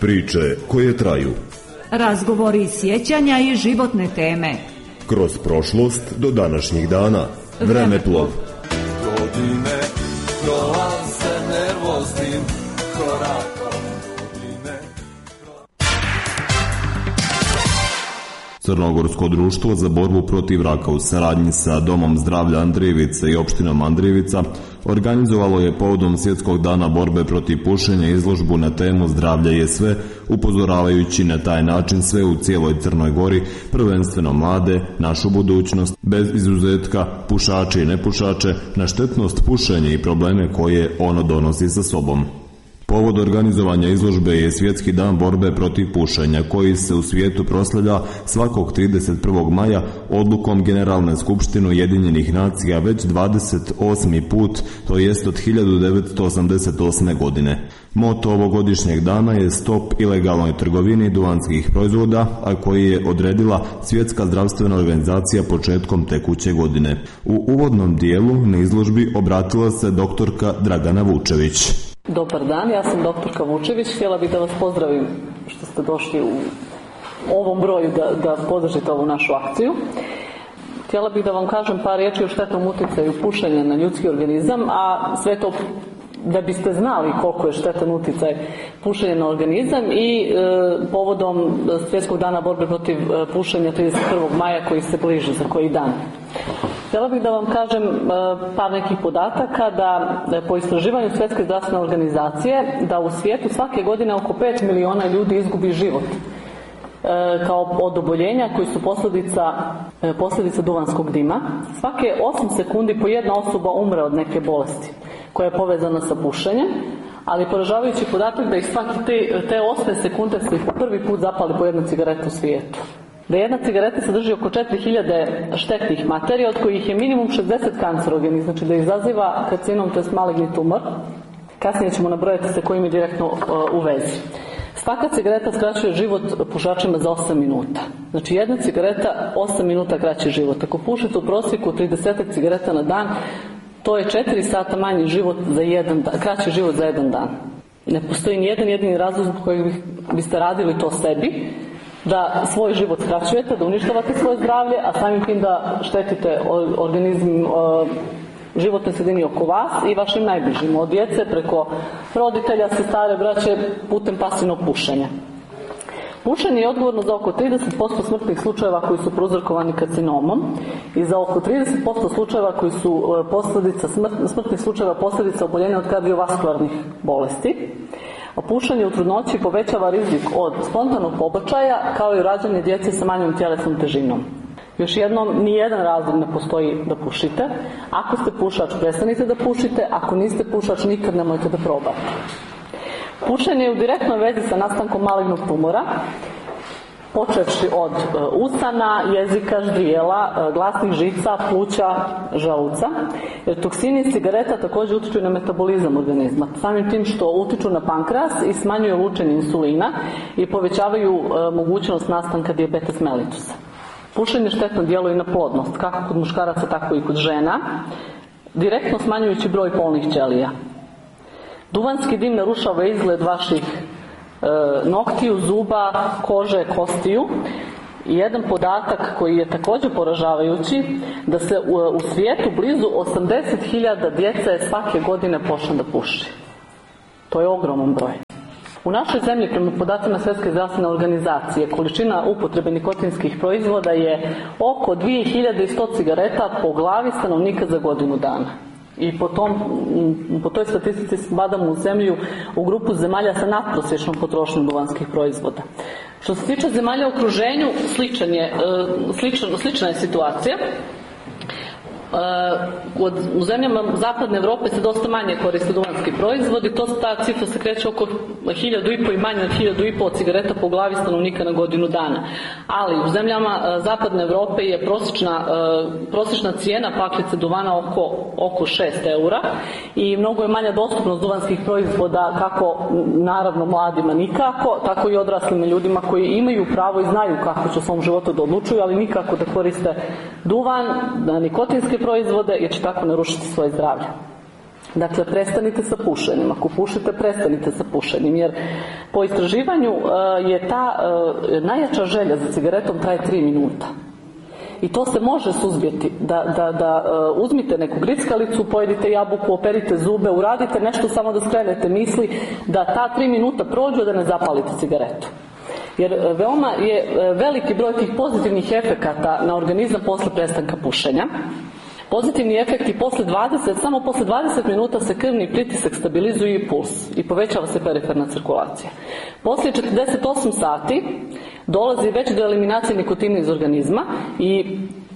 Priče koje traju. Razgovori, sjećanja i životne teme. Kroz prošlost do današnjih dana. Vremeplov. Godine prolaze nervoznim korakom. Crnogorsko društvo za borbu protiv raka u saradnji sa Domom zdravlja Andrijevica i opštinom Andrijevica organizovalo je povodom Svjetskog dana borbe protiv pušenja izložbu na temu Zdravlje je sve, upozoravajući na taj način sve u cijeloj Crnoj Gori, prvenstveno mlade, našu budućnost, bez izuzetka, pušače i nepušače, na štetnost pušenja i probleme koje ono donosi sa sobom. Povod organizovanja izložbe je Svjetski dan borbe protiv pušenja, koji se u svijetu proslavlja svakog 31. maja odlukom Generalne skupštine Ujedinjenih nacija već 28. put, to jest od 1988. godine. Moto ovogodišnjeg dana je Stop ilegalnoj trgovini duvanskih proizvoda, a koji je odredila Svjetska zdravstvena organizacija početkom tekuće godine. U uvodnom dijelu na izložbi obratila se doktorka Dragana Vučević. Dobar dan, ja sam doktorka Vučević. Htjela bih da vas pozdravim što ste došli u ovom broju da podržite ovu našu akciju. Htjela bih da vam kažem par riječi o štetnom utjecaju pušenja na ljudski organizam, a sve to da biste znali koliko je štetan utjecaj pušenja na organizam i povodom Svjetskog dana borbe protiv pušenja 31. maja koji se bliži za koji dan. Htjela bih da vam kažem par nekih podataka da po istraživanju Svjetske zdravstvene organizacije da u svijetu svake godine oko 5 miliona ljudi izgubi život kao od oboljenja koji su posljedica duvanskog dima. Svake 8 sekundi po jedna osoba umre od neke bolesti koja je povezana sa pušenjem, ali poražavajući podatak da ih svaki te 8 sekunde se po prvi put zapali po jednu cigaretu u svijetu. Da jedna cigareta sadrži oko 4000 štetnih materija, od kojih je minimum 60 kancerogenih, znači da izaziva karcinom, to je maligni tumor. Kasnije ćemo nabrojati sa kojim je direktno u vezi. Svaka cigareta skraćuje život pušačima za 8 minuta. Znači jedna cigareta 8 minuta kraći život. Ako pušite u prosjeku 30 cigareta na dan, to je 4 sata manji život za jedan dan, kraći život za jedan dan. Ne postoji nijedan jedini razlog zbog kojeg biste radili to sebi, da svoj život skraćujete, da uništavate svoje zdravlje, a samim tim da štetite organizmu, životnoj sredini oko vas i vašim najbližim, od djece preko roditelja, sestara, braće, putem pasivnog pušenja. Pušenje je odgovorno za oko 30% smrtnih slučajeva koji su prouzrokovani karcinomom i za oko 30% slučajeva koji su smrtnih slučajeva posljedica oboljenja od kardiovaskularnih bolesti. A pušenje u trudnoći povećava rizik od spontanog pobačaja kao i rađanje djece sa manjom tjelesnom težinom. Još jednom, nijedan razlog ne postoji da pušite. Ako ste pušač, prestanite da pušite. Ako niste pušač, nikad nemojte da probate. Pušenje je u direktnoj vezi sa nastankom malignog tumora, počevši od usana, jezika, ždrijela, glasnih žica, pluća, želuca. Jer toksini cigareta također utiču na metabolizam organizma, samim tim što utiču na pankreas i smanjuju lučenje insulina i povećavaju mogućnost nastanka dijabetes mellitusa. Pušenje štetno djeluje i na plodnost, kako kod muškaraca, tako i kod žena, direktno smanjujući broj polnih ćelija. Duvanski dim narušava izgled vaših noktiju, zuba, kože, kostiju. I jedan podatak koji je također poražavajući, da se u svijetu blizu 80.000 djece svake godine počne da puši. To je ogroman broj. U našoj zemlji, prema podacima Svjetske zdravstvene organizacije, količina upotrebe nikotinskih proizvoda je oko 2100 cigareta po glavi stanovnika za godinu dana. I po toj statistici spadamo u zemlju u grupu zemalja sa nadprosječnom potrošnjom duvanskih proizvoda. Što se tiče zemalja u okruženju, slična je situacija. U zemljama zapadne Europe se dosta manje koriste duvanski proizvodi, ta cifra se kreće oko 1500 i manje od 1500 cigareta po glavi stanovnika na godinu dana. Ali u zemljama zapadne Europe je prosječna cijena paklice duvana oko 6 eura i mnogo je manja dostupnost duvanskih proizvoda, kako naravno mladima nikako, tako i odraslim ljudima koji imaju pravo i znaju kako će u svom životu da odlučuju, ali nikako da koriste duvan, nikotinske proizvode, jer će tako narušiti svoje zdravlje. Dakle, prestanite sa pušenjem. Ako pušite, prestanite sa pušenjem. Jer po istraživanju je ta najjača želja za cigaretom traje 3 minuta. I to se može suzbiti. Da uzmite neku grickalicu, pojedite jabuku, operite zube, uradite nešto samo da skrenete misli, da ta 3 minuta prođu, da ne zapalite cigaretu. Jer veoma je veliki broj tih pozitivnih efekata na organizam posle prestanka pušenja. Pozitivni efekti samo posle 20 minuta se krvni pritisak stabilizuje i puls i povećava se periferna cirkulacija. Poslije 48 sati dolazi već do eliminacije nikotina iz organizma i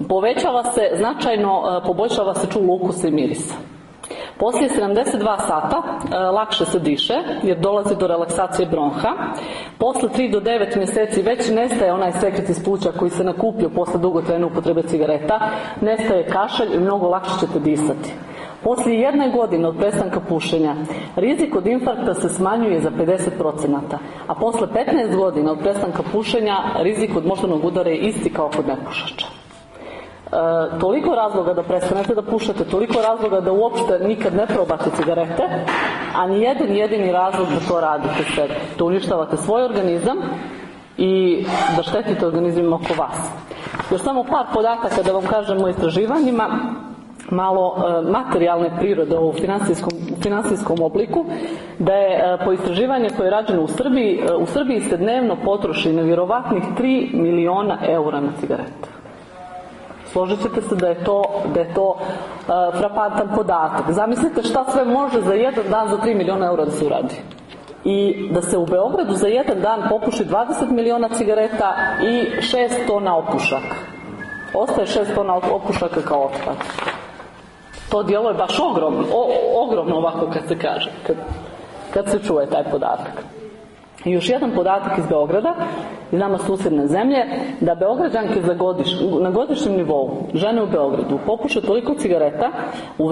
poboljšava se čulo ukusa i mirisa. Poslije 72 sata lakše se diše jer dolazi do relaksacije bronha. Posle 3 do 9 mjeseci već nestaje onaj sekret iz pluća koji se nakupio posle dugotrajne upotrebe cigareta, nestaje kašalj i mnogo lakše ćete disati. Poslije 1 godine od prestanka pušenja rizik od infarkta se smanjuje za 50%, a posle 15 godina od prestanka pušenja rizik od moždanog udara je isti kao kod nepušača. Toliko razloga da prestanete da pušete, toliko razloga da uopšte nikad ne probate cigarete, a ni jedan jedini razlog da to radite sebi. Da uništavate svoj organizam i da štetite organizmima oko vas. Još samo par podataka da vam kažem o istraživanjima, malo materijalne prirode u finansijskom obliku, da je po istraživanju koje je rađeno u Srbiji se dnevno potroši nevjerovatnih 3 miliona eura na cigarete. Složit ćete se da je to frapantan podatak. Zamislite šta sve može za jedan dan za 3 miliona eura da se uradi. I da se u Beogradu za jedan dan popuši 20 miliona cigareta i 6 tona opušaka. Ostaje 6 tona opušaka kao otpad. To djeluje baš ogromno ovako kad se kaže, kad se čuje taj podatak. I još jedan podatak iz Beograda, iz nama susjedne zemlje, da Beograđanke na godišnjem nivou, žene u Beogradu, popuše toliko cigareta u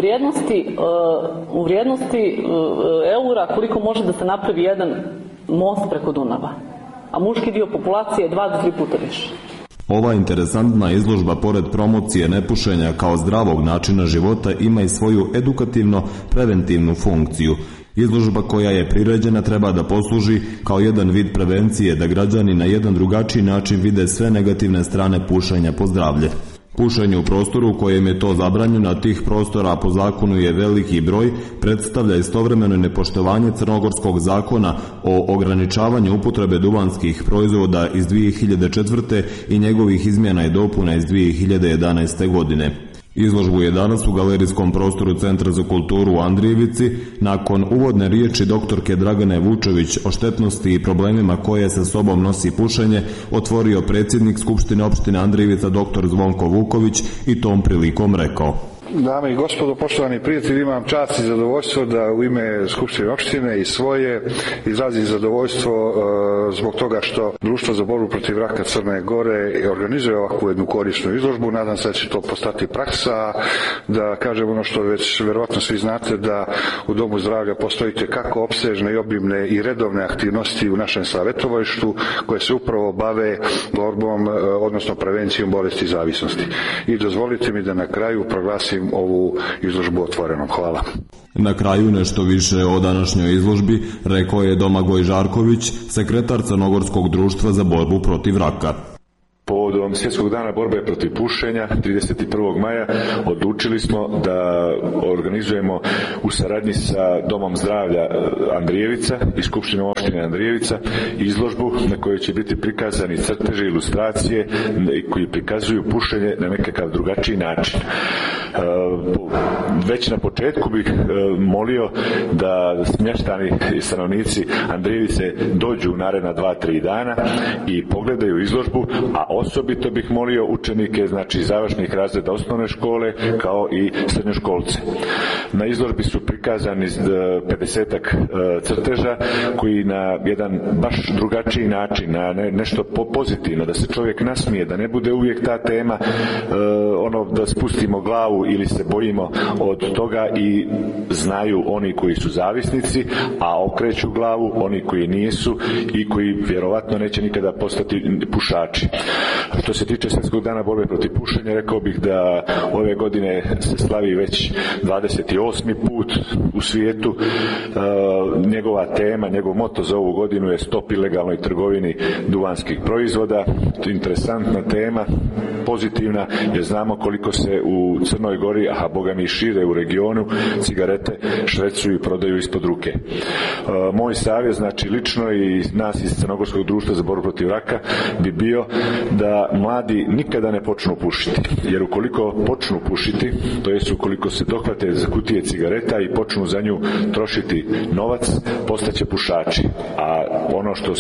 vrijednosti eura koliko može da se napravi jedan most preko Dunava. A muški dio populacije je 2 do 3 puta više. Ova interesantna izložba, pored promocije nepušenja kao zdravog načina života, ima i svoju edukativno-preventivnu funkciju. Izložba koja je priređena treba da posluži kao jedan vid prevencije, da građani na jedan drugačiji način vide sve negativne strane pušenja po zdravlje. Pušenje u prostoru u kojem je to zabranjeno, a tih prostora po zakonu je veliki broj, predstavlja istovremeno nepoštovanje crnogorskog zakona o ograničavanju upotrebe duvanskih proizvoda iz 2004. i njegovih izmjena i dopuna iz 2011. godine. Izložbu je danas u galerijskom prostoru Centra za kulturu u Andrijevici, nakon uvodne riječi doktorke Dragane Vučević o štetnosti i problemima koje sa sobom nosi pušenje, otvorio predsjednik Skupštine opštine Andrijevica dr. Zvonko Vuković i tom prilikom rekao: Dame i gospodo, poštovani prijatelji, imam čast i zadovoljstvo da u ime Skupštine opštine i svoje izrazim zadovoljstvo zbog toga što Društvo za borbu protiv raka Crne Gore organizuje ovakvu jednu korisnu izložbu. Nadam se da će to postati praksa, da kažem ono što već verovatno svi znate, da u Domu zdravlja postoji kako opsežne i obimne i redovne aktivnosti u našem savjetovalištu koje se upravo bave borbom, odnosno prevencijom bolesti i zavisnosti. I dozvolite mi da na kraju proglasim ovu izložbu otvorenom. Hvala. Na kraju nešto više o današnjoj izložbi rekao je Domagoj Žarković, sekretar Crnogorskog društva za borbu protiv raka. Povodom Svjetskog dana borbe protiv pušenja 31. maja odlučili smo da organizujemo u saradnji sa Domom zdravlja Andrijevica i Skupštinom opštine Andrijevica izložbu na kojoj će biti prikazani crteži, ilustracije koji prikazuju pušenje na nekakav drugačiji način. Već na početku bih molio da smještani stanovnici Andrijevice dođu u naredna 2-3 dana i pogledaju izložbu, a osobito bih molio učenike, znači završnih razreda osnovne škole kao i srednjoškolce. Na izložbi su prikazani 50-ak crteža koji na jedan baš drugačiji način, na nešto pozitivno, da se čovjek nasmije, da ne bude uvijek ta tema da spustimo glavu ili se bojimo od toga i znaju oni koji su zavisnici, a okreću glavu oni koji nisu i koji vjerovatno neće nikada postati pušači. Što se tiče Svjetskog dana borbe protiv pušenja, rekao bih da ove godine se slavi već 28. put u svijetu. Njegova tema, njegov moto za ovu godinu je stop ilegalnoj trgovini duvanskih proizvoda. Interesantna tema, pozitivna, jer znamo koliko se u Crnoj Gori, a boga mi šire u regionu, cigarete švercuju i prodaju ispod ruke. Moj savjet, znači lično i nas iz Crnogorskog društva za borbu protiv raka, bi bio da mladi nikada ne počnu pušiti, jer ukoliko počnu pušiti, to jest ukoliko se dohvate za kutije cigareta i počnu za nju trošiti novac, postaće pušači. A ono što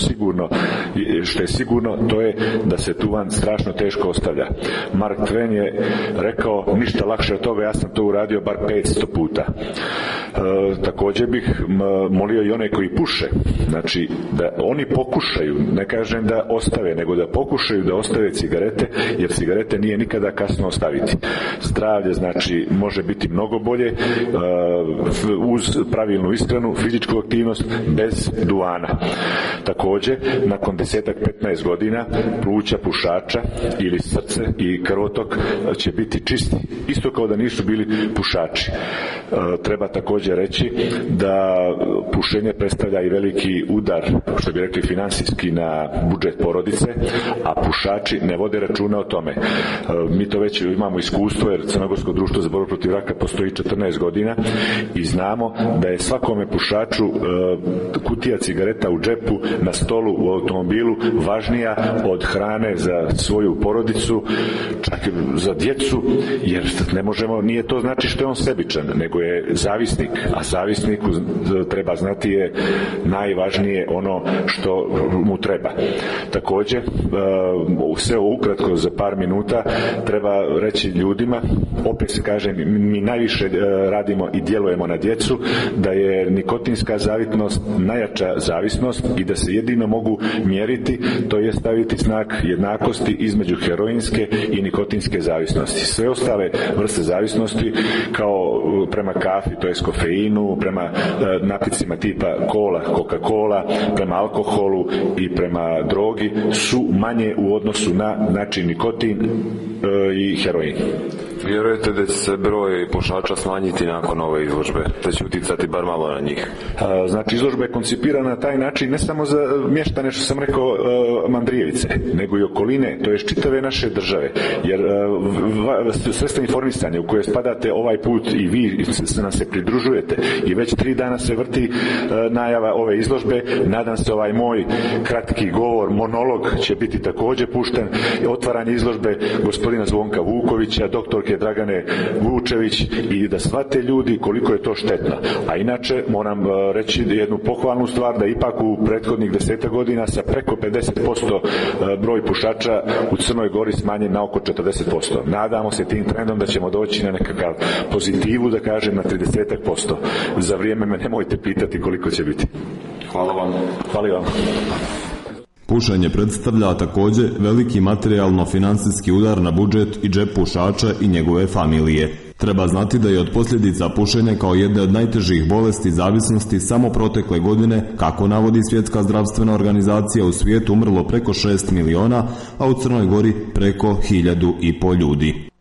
je sigurno, to je da se duvan strašno teško ostavlja. Mark Twain je rekao, ništa lakše od toga, ja sam to uradio bar 500 puta. Također bih molio i one koji puše, znači da oni pokušaju, ne kažem da ostave, nego da pokušaju da ostave cigarete, jer cigarete nije nikada kasno ostaviti. Zdravlje, znači, može biti mnogo bolje uz pravilnu ishranu, fizičku aktivnost, bez duvana. Također, nakon 10-15 godina pluća pušača ili srce i krvotok će biti čisti, isto kao da nisu bili pušači. Treba također reći da pušenje predstavlja i veliki udar, što bi rekli financijski, na budžet porodice, a pušači ne vode računa o tome. Mi to već imamo iskustvo, jer Crnogorsko društvo za borbu protiv raka postoji 14 godina i znamo da je svakome pušaču kutija cigareta u džepu, na stolu, u automobilu važnija od hrane za svoju porodicu, čak za djecu, jer ne možemo, nije to znači što je on sebičan, nego je zavisnik, a zavisniku treba znati je najvažnije ono što mu treba. Također, sve ukratko za par minuta treba reći ljudima, opet se kaže, mi najviše radimo i djelujemo na djecu, da je nikotinska zavisnost najjača zavisnost i da se jedino mogu mjeriti, to je staviti znak jednakosti između heroinske i nikotinske zavisnosti. Sve ostale vrste zavisnosti, kao prema kafi, to je kofeinu, prema napicima tipa kola, Coca-Cola, prema alkoholu i prema drogi, su manje u odnosu na, znači, nikotin i heroin. Vjerujete da će se broj pušača smanjiti nakon ove izložbe, da će utjecati bar malo na njih? Znači, izložba je koncipirana na taj način ne samo za mještane, što sam rekao, Mandrijevice, nego i okoline, to je čitave naše države, jer sredstva informisanja u koje spadate ovaj put i vi nam se pridružujete i već 3 dana se vrti najava ove izložbe. Nadam se ovaj moj kratki govor, monolog će biti također pušten. Otvaranje izložbe gospodina Zvonka Vukovića, doktorke Dragane Vučević, i da shvate ljudi koliko je to štetno. A inače moram reći jednu pohvalnu stvar, da ipak u prethodnih 10 godina sa preko 50% broj pušača u Crnoj Gori smanjen na oko 40%. Nadamo se tim trendom da ćemo doći na nekakav pozitivu, da kažem, na 30%. Za vrijeme me nemojte pitati koliko će biti. Hvala vam. Hvala vam. Pušenje predstavlja također veliki materijalno-financijski udar na budžet i džep pušača i njegove familije. Treba znati da je od posljedica pušenja kao jedne od najtežih bolesti zavisnosti samo protekle godine, kako navodi Svjetska zdravstvena organizacija, u svijetu umrlo preko 6 miliona, a u Crnoj Gori preko 1.500 ljudi.